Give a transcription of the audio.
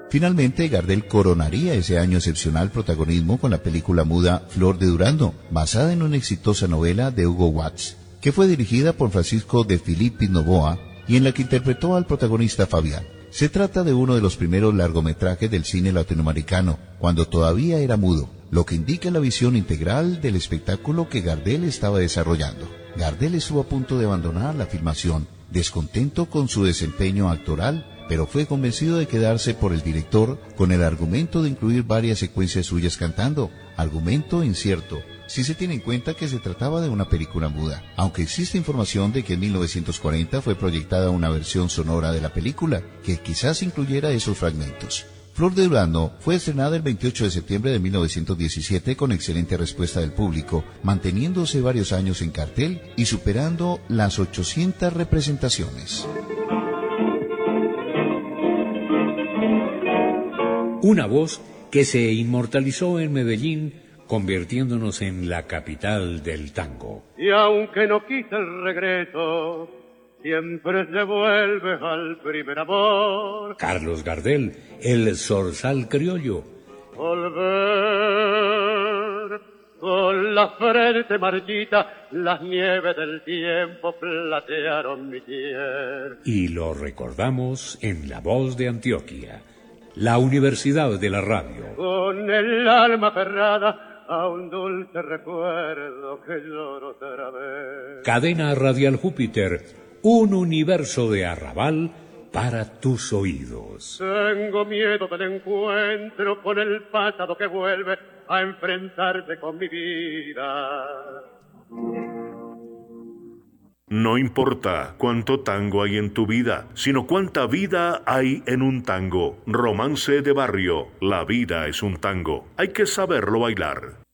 Finalmente, Gardel coronaría ese año excepcional protagonismo con la película muda Flor de Durazno, basada en una exitosa novela de Hugo Watts, que fue dirigida por Francisco de Filippi Novoa y en la que interpretó al protagonista Fabián. Se trata de uno de los primeros largometrajes del cine latinoamericano, cuando todavía era mudo, lo que indica la visión integral del espectáculo que Gardel estaba desarrollando. Gardel estuvo a punto de abandonar la filmación, descontento con su desempeño actoral, pero fue convencido de quedarse por el director con el argumento de incluir varias secuencias suyas cantando, argumento incierto, si se tiene en cuenta que se trataba de una película muda, aunque existe información de que en 1940 fue proyectada una versión sonora de la película, que quizás incluyera esos fragmentos. Flor de Durazno fue estrenada el 28 de septiembre de 1917 con excelente respuesta del público, manteniéndose varios años en cartel y superando las 800 representaciones. Una voz que se inmortalizó en Medellín, convirtiéndonos en la capital del tango. Y aunque no quise el regreso, siempre se vuelve al primer amor. Carlos Gardel, el zorzal criollo. Volver con la frente marchita, las nieves del tiempo platearon mi piel. Y lo recordamos en La Voz de Antioquia, la Universidad de la Radio. Con el alma aferrada a un dulce recuerdo que lloro otra vez. Cadena Radial Júpiter, un universo de arrabal para tus oídos. Tengo miedo del encuentro con el pasado que vuelve a enfrentarse con mi vida. No importa cuánto tango hay en tu vida, sino cuánta vida hay en un tango. Romance de barrio, la vida es un tango. Hay que saberlo bailar.